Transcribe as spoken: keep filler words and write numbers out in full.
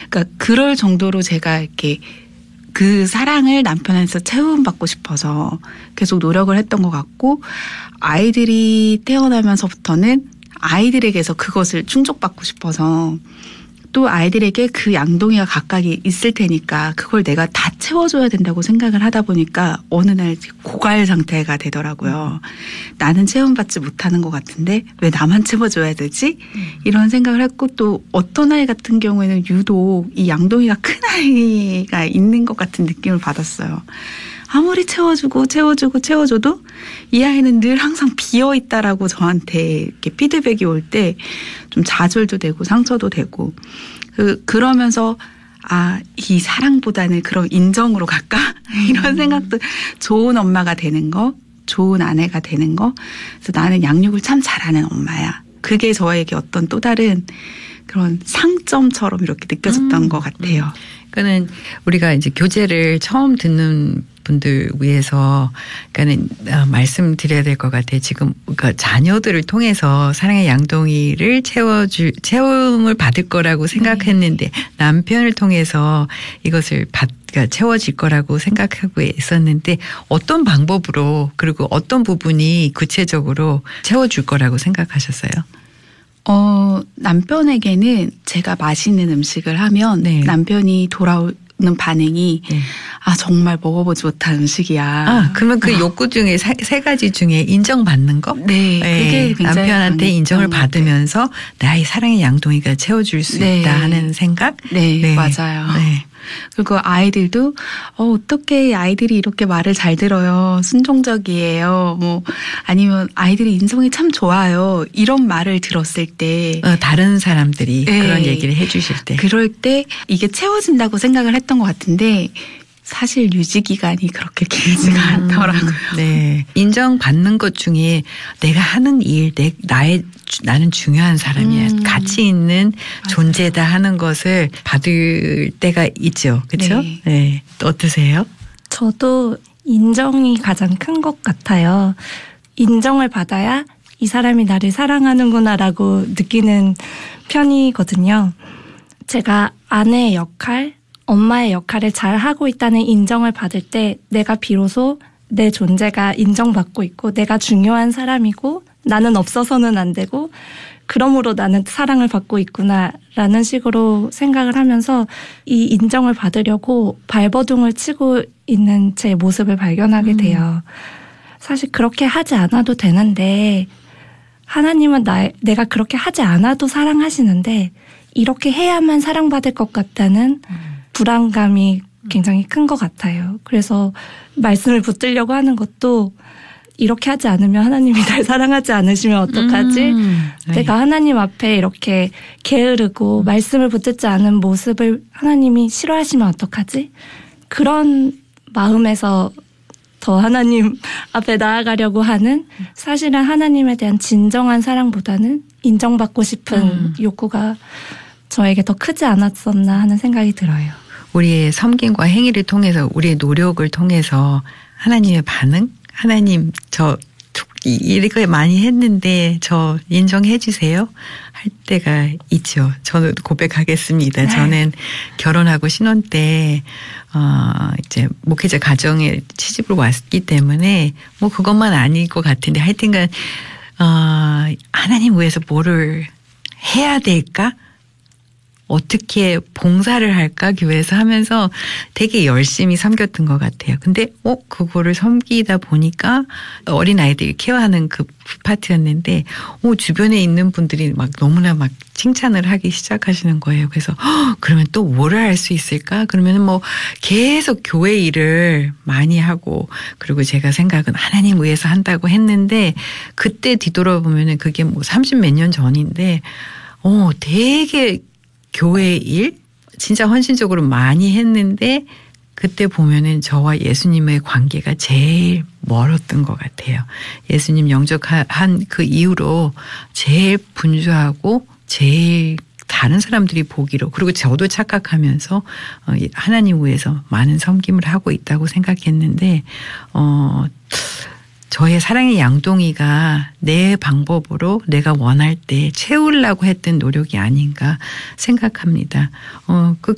그러니까 그럴 정도로 제가 이렇게 그 사랑을 남편한테서 채움받고 싶어서 계속 노력을 했던 것 같고 아이들이 태어나면서부터는 아이들에게서 그것을 충족받고 싶어서 또 아이들에게 그 양동이가 각각이 있을 테니까 그걸 내가 다 채워줘야 된다고 생각을 하다 보니까 어느 날 고갈 상태가 되더라고요. 나는 채움받지 못하는 것 같은데 왜 나만 채워줘야 되지? 이런 생각을 했고 또 어떤 아이 같은 경우에는 유독 이 양동이가 큰 아이가 있는 것 같은 느낌을 받았어요. 아무리 채워주고 채워주고 채워줘도 이 아이는 늘 항상 비어있다라고 저한테 이렇게 피드백이 올 때 좀 좌절도 되고 상처도 되고 그, 그러면서 아, 이 사랑보다는 그런 인정으로 갈까? 이런 생각도 좋은 엄마가 되는 거, 좋은 아내가 되는 거. 그래서 나는 양육을 참 잘하는 엄마야. 그게 저에게 어떤 또 다른 그런 상점처럼 이렇게 느껴졌던 음. 것 같아요. 그러니까는 우리가 이제 교재를 처음 듣는 분들 위해서 그러니까는 말씀드려야 될 것 같아요. 지금 그러니까 자녀들을 통해서 사랑의 양동이를 채워줄 채움을 받을 거라고 생각했는데 네. 남편을 통해서 이것을 받 그러니까 채워질 거라고 생각하고 있었는데 어떤 방법으로 그리고 어떤 부분이 구체적으로 채워줄 거라고 생각하셨어요? 어, 남편에게는 제가 맛있는 음식을 하면 네. 남편이 돌아오는 반응이 네. 아, 정말 먹어보지 못한 음식이야. 아, 그러면 그 아. 욕구 중에 세, 세 가지 중에 인정받는 거? 네. 네. 그게 굉장히 남편한테 인정을 받으면서 나의 사랑의 양동이가 채워줄 수 네. 있다 하는 생각? 네, 네. 맞아요. 네. 그리고 아이들도 어, 어떻게 아이들이 이렇게 말을 잘 들어요. 순종적이에요. 뭐 아니면 아이들이 인성이 참 좋아요. 이런 말을 들었을 때 어, 다른 사람들이 네. 그런 얘기를 해 주실 때 그럴 때 이게 채워진다고 생각을 했던 것 같은데 사실 유지 기간이 그렇게 길지가 음, 않더라고요. 네, 인정받는 것 중에 내가 하는 일, 내 나의 나는 중요한 사람이야, 음. 가치 있는 맞아요. 존재다 하는 것을 받을 때가 있죠, 그렇죠? 네. 네. 어떠세요? 저도 인정이 가장 큰 것 같아요. 인정을 받아야 이 사람이 나를 사랑하는구나라고 느끼는 편이거든요. 제가 아내의 역할, 엄마의 역할을 잘 하고 있다는 인정을 받을 때 내가 비로소 내 존재가 인정받고 있고 내가 중요한 사람이고 나는 없어서는 안 되고 그러므로 나는 사랑을 받고 있구나라는 식으로 생각을 하면서 이 인정을 받으려고 발버둥을 치고 있는 제 모습을 발견하게 돼요. 음. 사실 그렇게 하지 않아도 되는데 하나님은 나, 내가 그렇게 하지 않아도 사랑하시는데 이렇게 해야만 사랑받을 것 같다는 음. 불안감이 굉장히 큰 것 같아요. 그래서 말씀을 붙들려고 하는 것도 이렇게 하지 않으면 하나님이 날 사랑하지 않으시면 어떡하지? 음, 네. 내가 하나님 앞에 이렇게 게으르고 음. 말씀을 붙들지 않은 모습을 하나님이 싫어하시면 어떡하지? 그런 마음에서 더 하나님 앞에 나아가려고 하는 사실은 하나님에 대한 진정한 사랑보다는 인정받고 싶은 음. 욕구가 저에게 더 크지 않았었나 하는 생각이 들어요. 우리의 섬김과 행위를 통해서 우리의 노력을 통해서 하나님의 반응? 하나님 저 이렇게 많이 했는데 저 인정해 주세요 할 때가 있죠. 저는 고백하겠습니다. 네. 저는 결혼하고 신혼 때 어 이제 목회자 가정에 시집을 왔기 때문에 뭐 그것만 아닐 것 같은데 하여튼간 어 하나님 위해서 뭐를 해야 될까? 어떻게 봉사를 할까 교회에서 하면서 되게 열심히 섬겼던 것 같아요. 근데 어 그거를 섬기다 보니까 어린아이들 케어하는 그 파트였는데 어 주변에 있는 분들이 막 너무나 막 칭찬을 하기 시작하시는 거예요. 그래서 어, 그러면 또 뭐를 할 수 있을까? 그러면 뭐 계속 교회 일을 많이 하고 그리고 제가 생각은 하나님 위해서 한다고 했는데 그때 뒤돌아보면은 그게 뭐 삼십 몇 년 전인데 어 되게 교회 일 진짜 헌신적으로 많이 했는데 그때 보면은 저와 예수님의 관계가 제일 멀었던 것 같아요. 예수님 영접한 그 이후로 제일 분주하고 제일 다른 사람들이 보기로 그리고 저도 착각하면서 하나님 위해서 많은 섬김을 하고 있다고 생각했는데 어 저의 사랑의 양동이가 내 방법으로 내가 원할 때 채우려고 했던 노력이 아닌가 생각합니다. 어, 그